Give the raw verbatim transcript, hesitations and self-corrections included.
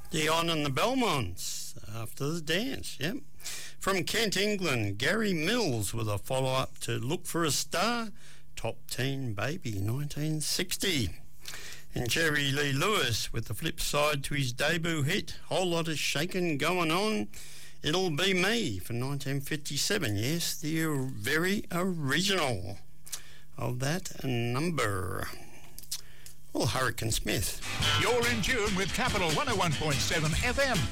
Dion and the Belmonts, After the Dance, yep. From Kent, England, Gary Mills with a follow-up to Look for a Star, Top Teen Baby, nineteen sixty. And Jerry Lee Lewis with the flip side to his debut hit, Whole Lot of Shakin' Going On, It'll Be Me, for nineteen fifty-seven. Yes, the very original of that number. Well, Hurricane Smith. You're in tune with Capital one oh one point seven F M.